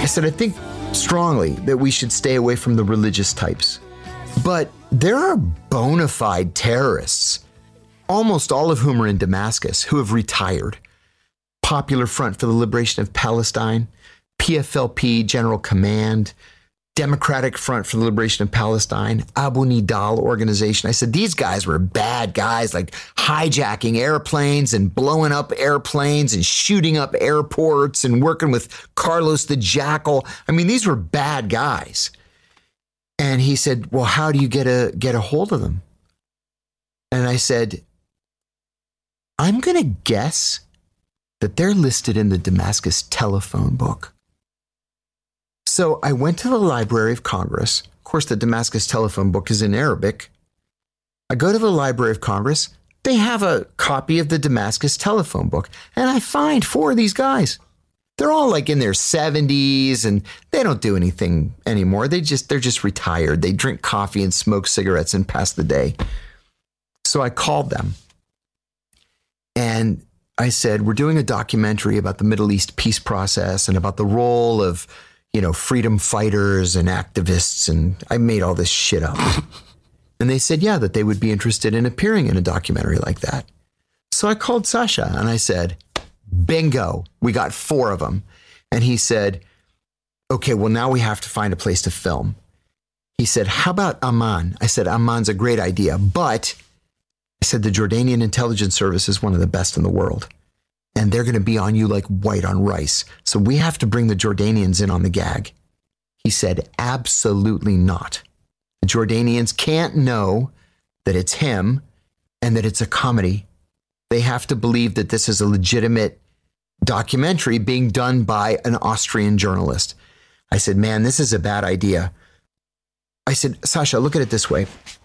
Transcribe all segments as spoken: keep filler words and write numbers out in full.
said, I think strongly that we should stay away from the religious types. But there are bona fide terrorists, almost all of whom are in Damascus, who have retired. Popular Front for the Liberation of Palestine, P F L P General Command, Democratic Front for the Liberation of Palestine, Abu Nidal organization. I said, these guys were bad guys, like hijacking airplanes and blowing up airplanes and shooting up airports and working with Carlos the Jackal. I mean, these were bad guys. And he said, well, how do you get a, get a hold of them? And I said, I'm going to guess that they're listed in the Damascus telephone book. So I went to the Library of Congress. Of course, the Damascus telephone book is in Arabic. I go to the Library of Congress. They have a copy of the Damascus telephone book. And I find four of these guys. They're all like in their seventies and they don't do anything anymore. They just, they're just retired. They drink coffee and smoke cigarettes and pass the day. So I called them and I said, we're doing a documentary about the Middle East peace process and about the role of, you know, freedom fighters and activists. And I made all this shit up. And they said, yeah, that they would be interested in appearing in a documentary like that. So I called Sasha and I said, bingo, we got four of them. And he said, okay, well, now we have to find a place to film. He said, how about Amman? I said, Amman's a great idea, but I said, the Jordanian intelligence service is one of the best in the world. And they're going to be on you like white on rice. So we have to bring the Jordanians in on the gag. He said, absolutely not. The Jordanians can't know that it's him and that it's a comedy. They have to believe that this is a legitimate documentary being done by an Austrian journalist. I said, man, this is a bad idea. I said, Sasha, look at it this way.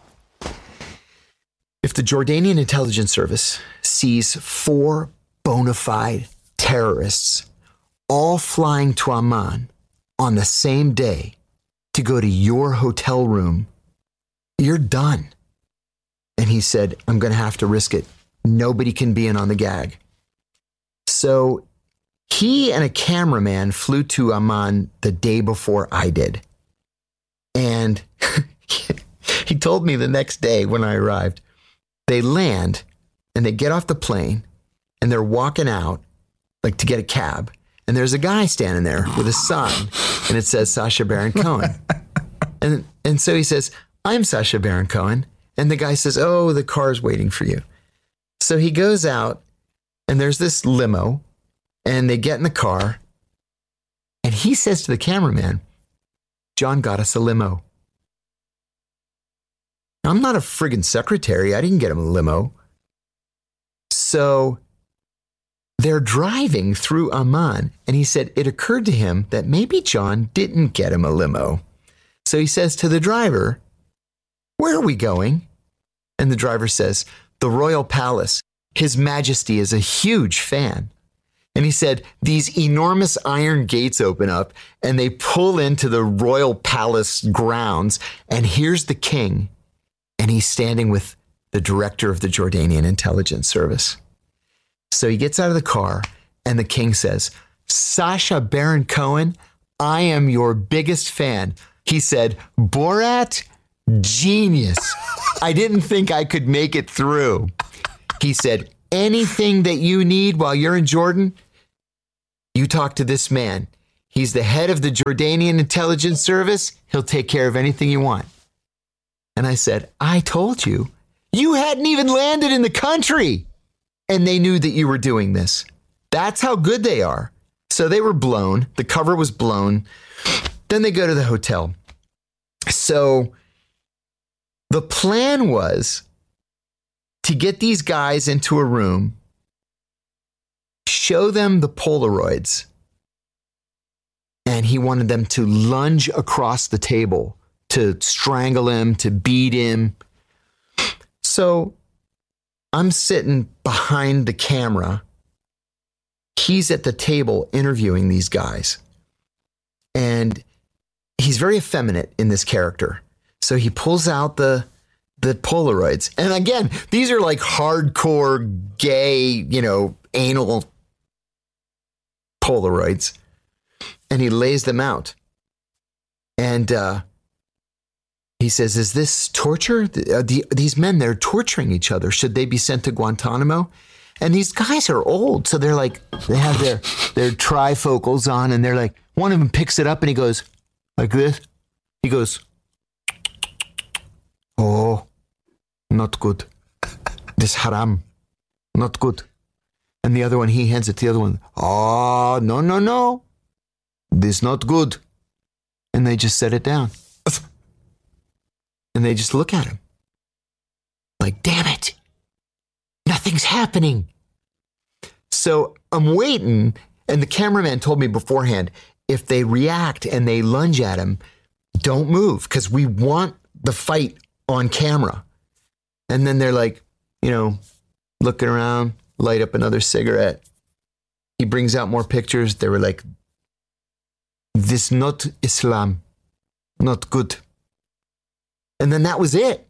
If the Jordanian intelligence service sees four bona fide terrorists all flying to Amman on the same day to go to your hotel room, you're done. And he said, I'm going to have to risk it. Nobody can be in on the gag. So he and a cameraman flew to Amman the day before I did. And he told me the next day when I arrived, they land and they get off the plane and they're walking out like to get a cab. And there's a guy standing there with a sign and it says Sacha Baron Cohen. and, and so he says, I'm Sacha Baron Cohen. And the guy says, oh, the car's waiting for you. So he goes out and there's this limo and they get in the car and he says to the cameraman, John got us a limo. I'm not a friggin' secretary. I didn't get him a limo. So they're driving through Amman and he said it occurred to him that maybe John didn't get him a limo. So he says to the driver, where are we going? And the driver says, the Royal Palace. His Majesty is a huge fan. And he said, these enormous iron gates open up and they pull into the Royal Palace grounds. And here's the king. And he's standing with the director of the Jordanian intelligence service. So he gets out of the car and the king says, Sacha Baron Cohen, I am your biggest fan. He said, Borat, genius. I didn't think I could make it through. He said, anything that you need while you're in Jordan, you talk to this man. He's the head of the Jordanian intelligence service. He'll take care of anything you want. And I said, I told you, you hadn't even landed in the country. And they knew that you were doing this. That's how good they are. So they were blown. The cover was blown. Then they go to the hotel. So the plan was to get these guys into a room, show them the Polaroids, and he wanted them to lunge across the table to strangle him, to beat him. So I'm sitting behind the camera. He's at the table interviewing these guys. And he's very effeminate in this character. So he pulls out the the Polaroids. And again, these are like hardcore gay, you know, anal Polaroids. and he lays them out. And uh, he says, is this torture? The, uh, the, these men, they're torturing each other. Should they be sent to Guantanamo? And these guys are old. So they're like, they have their, their trifocals on, and they're like, one of them picks it up and he goes like this. He goes, oh, not good. This haram, not good. And the other one, he hands it to the other one. Oh, no, no, no. This not good. And they just set it down. And they just look at him. Like, damn it. Nothing's happening. So I'm waiting. And the cameraman told me beforehand, if they react and they lunge at him, don't move, because we want the fight on camera. And then they're like, you know, looking around, light up another cigarette. He brings out more pictures. They were like, this not Islam, not good. And then that was it.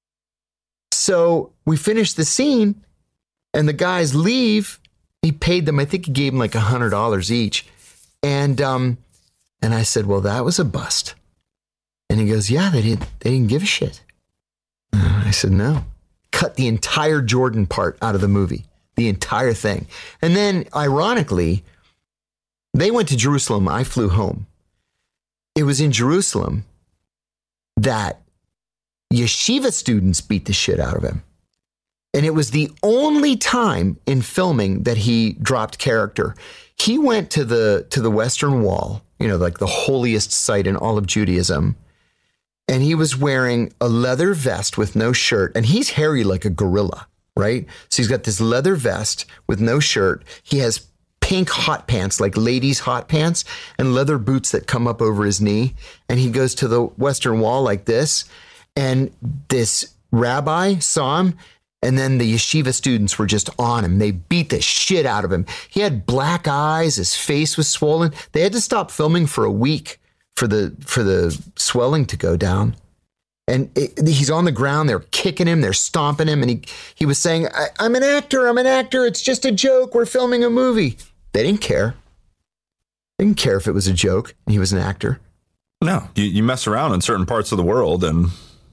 So we finished the scene and the guys leave. He paid them, I think he gave them like a hundred dollars each. And, um, and I said, well, that was a bust. And he goes, yeah, they didn't, they didn't give a shit. I said, no. Cut the entire Jordan part out of the movie, the entire thing. And then, ironically, they went to Jerusalem. I flew home. It was in Jerusalem that yeshiva students beat the shit out of him. And it was the only time in filming that he dropped character. He went to the to the Western Wall, you know, like the holiest site in all of Judaism. And he was wearing a leather vest with no shirt. And he's hairy like a gorilla, right? So he's got this leather vest with no shirt. He has pink hot pants, like ladies' hot pants, and leather boots that come up over his knee. And he goes to the Western Wall like this. And this rabbi saw him. And then the yeshiva students were just on him. They beat the shit out of him. He had black eyes. His face was swollen. They had to stop filming for a week for the for the swelling to go down. And it, he's on the ground. They're kicking him. They're stomping him. And he, he was saying, I, I'm an actor. I'm an actor. It's just a joke. We're filming a movie. They didn't care. They didn't care if it was a joke and he was an actor. No, you, you mess around in certain parts of the world and...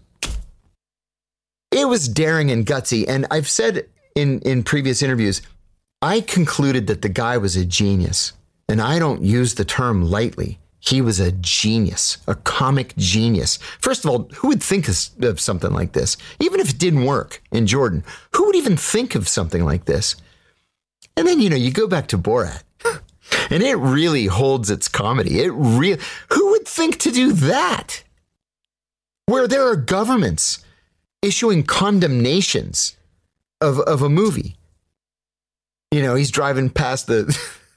It was daring and gutsy. And I've said in, in previous interviews, I concluded that the guy was a genius. And I don't use the term lightly. He was a genius, a comic genius. First of all, who would think of something like this? Even if it didn't work in Jordan, who would even think of something like this? And then, you know, you go back to Borat and it really holds its comedy. It really, who would think to do that? Where there are governments issuing condemnations of, of a movie. You know, he's driving past the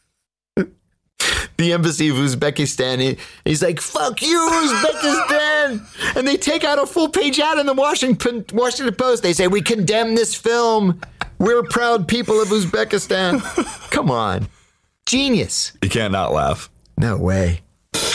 the embassy of Uzbekistan. He, he's like, fuck you, Uzbekistan. And they take out a full page ad in the Washington, Washington Post. They say, we condemn this film. We're proud people of Uzbekistan. Come on. Genius. You can't not laugh. No way.